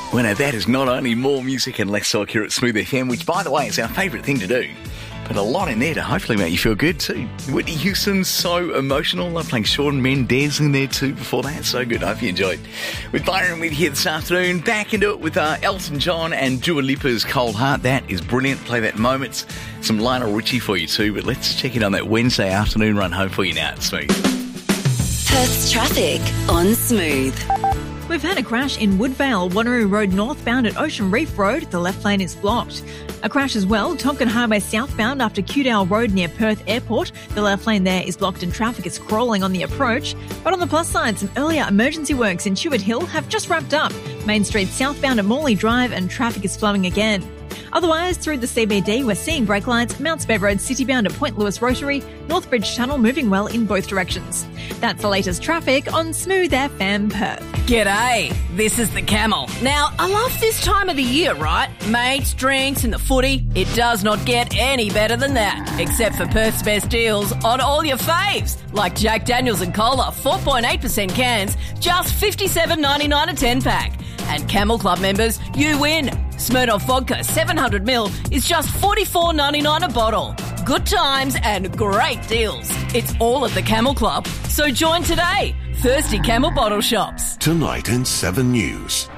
Well, now that is not only more music and less talk here at Smooth FM, which, by the way, is our favourite thing to do, but a lot in there to hopefully make you feel good too. Whitney Houston's so emotional. Love playing Shawn Mendes in there too before that. So good. I hope you enjoyed. With Byron with you here this afternoon. Back into it with Elton John and Dua Lipa's Cold Heart. That is brilliant. Play that Moments. Some Lionel Richie for you too. But let's check in on that Wednesday afternoon run home for you now at Smooth. Perth's traffic on Smooth. We've had a crash in Woodvale, Wanneroo Road northbound at Ocean Reef Road. The left lane is blocked. A crash as well, Tonkin Highway southbound after Cudale Road near Perth Airport. The left lane there is blocked and traffic is crawling on the approach. But on the plus side, some earlier emergency works in Chewett Hill have just wrapped up. Main Street southbound at Morley Drive and traffic is flowing again. Otherwise, through the CBD, we're seeing brake lights, Mount Spey Road citybound at Point Lewis Rotary, Northbridge Tunnel moving well in both directions. That's the latest traffic on Smooth FM Perth. G'day, this is the Camel. Now, I love this time of the year, right? Mates, drinks and the footy. It does not get any better than that, except for Perth's best deals on all your faves, like Jack Daniels and Cola, 4.8% cans, just $57.99 a 10-pack. And Camel Club members, you win. Smirnoff Vodka 700ml is just $44.99 a bottle. Good times and great deals. It's all at the Camel Club. So join today. Thirsty Camel Bottle Shops. Tonight in 7 News.